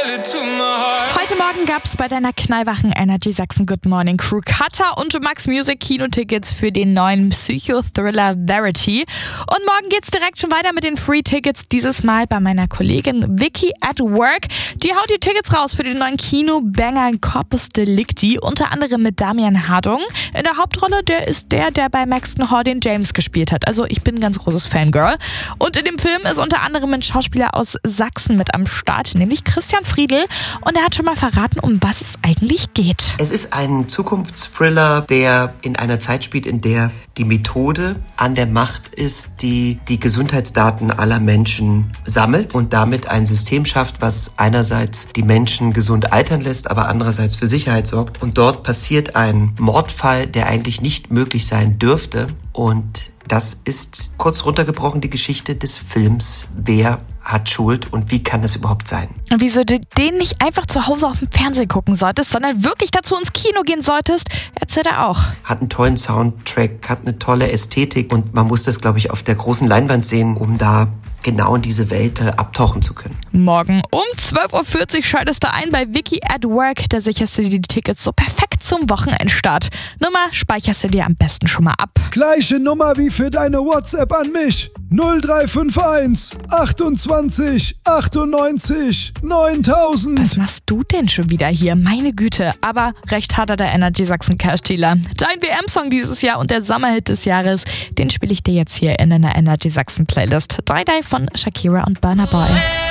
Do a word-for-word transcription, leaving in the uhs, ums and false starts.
Heute Morgen gab es bei deiner knallwachen Energy Sachsen Good Morning Crew Cutter und Max Music Kinotickets für den neuen Psychothriller Verity. Und morgen geht's direkt schon weiter mit den Free-Tickets, dieses Mal bei meiner Kollegin Vicky at Work. Die haut die Tickets raus für den neuen Kino-Banger Corpus Delicti, unter anderem mit Damian Hardung. In der Hauptrolle, der ist der, der bei Maxton Hall den James gespielt hat. Also ich bin ein ganz großes Fangirl. Und in dem Film ist unter anderem ein Schauspieler aus Sachsen mit am Start, nämlich Christian Friedl. Und er hat schon mal verraten, um was es eigentlich geht. Es ist ein Zukunftsthriller, der in einer Zeit spielt, in der die Methode an der Macht ist, die die Gesundheitsdaten aller Menschen sammelt und damit ein System schafft, was einerseits die Menschen gesund altern lässt, aber andererseits für Sicherheit sorgt. Und dort passiert ein Mordfall, der eigentlich nicht möglich sein dürfte. Und das ist kurz runtergebrochen die Geschichte des Films. Wer hat Schuld und wie kann das überhaupt sein? Und wieso du den nicht einfach zu Hause auf dem Fernsehen gucken solltest, sondern wirklich dazu ins Kino gehen solltest, erzählt er auch. Hat einen tollen Soundtrack, hat eine tolle Ästhetik und man muss das, glaube ich, auf der großen Leinwand sehen, um da genau in diese Welt äh, abtauchen zu können. Morgen um zwölf Uhr vierzig schaltest du ein bei Vicky at Work. Da sicherst du dir die Tickets so perfekt zum Wochenendstart. Nummer speicherst du dir am besten schon mal ab. Gleiche Nummer wie für deine WhatsApp an mich. null drei fünf eins achtundzwanzig achtundneunzig neuntausend. Was machst du denn schon wieder hier? Meine Güte. Aber recht hat er, der Energy Sachsen Cash-Dealer. Dein W M-Song dieses Jahr und der Sommerhit des Jahres, den spiele ich dir jetzt hier in einer Energy Sachsen Playlist. drei drei von Shakira und Burna Boy.